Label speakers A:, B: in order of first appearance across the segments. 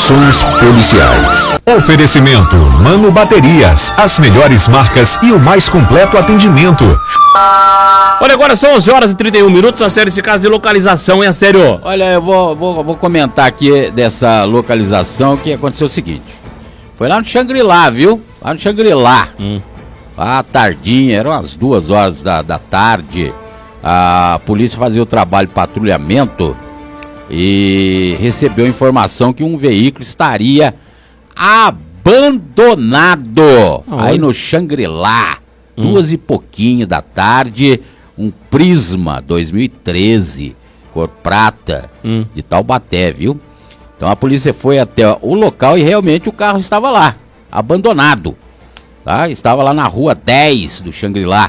A: Informações policiais.
B: Oferecimento Mano Baterias, as melhores marcas e o mais completo atendimento.
C: Olha, agora são 11h31, a série de caso de localização, hein, Sério?
D: Olha, eu vou comentar aqui dessa localização que aconteceu o seguinte. Foi lá no Xangri-Lá, viu? Lá no Xangri-Lá. Lá tardinha, eram as 2 horas da tarde. A polícia fazia o trabalho de patrulhamento e recebeu informação que um veículo estaria abandonado aí no Xangri-Lá. 2 e pouquinho da tarde, um Prisma 2013, cor prata, de Taubaté, viu? Então a polícia foi até o local e realmente o carro estava lá, abandonado, tá? Estava lá na rua 10 do Xangri-Lá.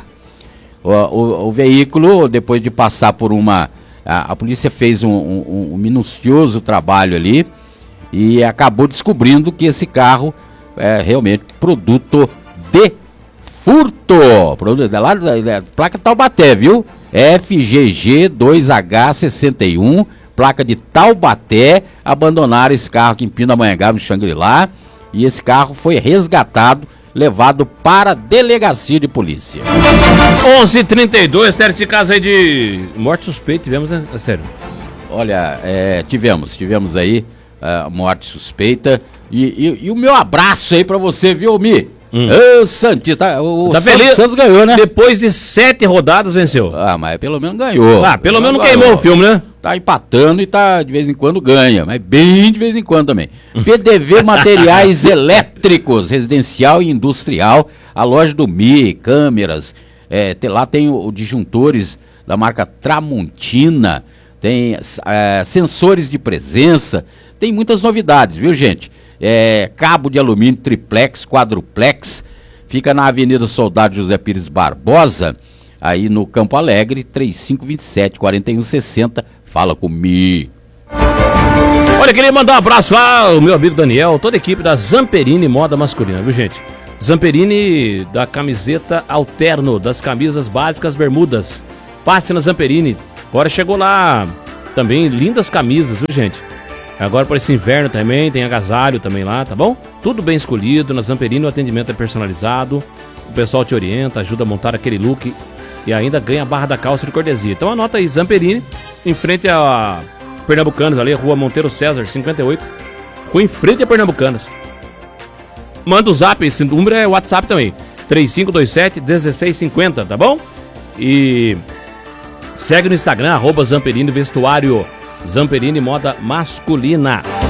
D: O veículo, depois de passar por uma... A polícia fez um minucioso trabalho ali e acabou descobrindo que esse carro é realmente produto de furto. Produto lá da placa Taubaté, viu? FGG 2H61, placa de Taubaté. Abandonaram esse carro aqui em Pindamonhangaba, no Xangri-Lá. E esse carro foi resgatado, levado para a delegacia de polícia.
C: 11h32, sério, esse caso aí de morte suspeita, tivemos, né? Sério?
D: Olha, tivemos aí morte suspeita. E o meu abraço aí pra você, viu, Mi? Ô, Santista, o Santos ganhou, né?
C: Depois de 7 rodadas, venceu.
D: Mas pelo menos ganhou.
C: Pelo menos não queimou o filme, né?
D: Tá empatando e tá, de vez em quando ganha, mas bem de vez em quando também. PDV Materiais Elétricos, residencial e industrial, a loja do Mi, câmeras, lá tem o disjuntores da marca Tramontina, tem sensores de presença, tem muitas novidades, viu, gente? Cabo de alumínio triplex, quadruplex, fica na Avenida Soldado José Pires Barbosa, aí no Campo Alegre, 3527-4160, fala comigo.
C: Olha, queria mandar um abraço lá ao meu amigo Daniel, toda a equipe da Zamperini Moda Masculina, viu, gente? Zamperini da camiseta Alterno, das camisas básicas bermudas, passe na Zamperini, agora chegou lá também lindas camisas, viu, gente? Agora para esse inverno também, tem agasalho também lá, tá bom? Tudo bem escolhido, na Zamperini o atendimento é personalizado, o pessoal te orienta, ajuda a montar aquele look e ainda ganha a barra da calça de cortesia. Então anota aí, Zamperini, em frente a Pernambucanas, ali, Rua Monteiro César, 58, rua em frente a Pernambucanas. Manda o zap, esse número é WhatsApp também, 3527-1650, tá bom? E segue no Instagram, @Zamperini Vestuário, Zamperini Moda Masculina.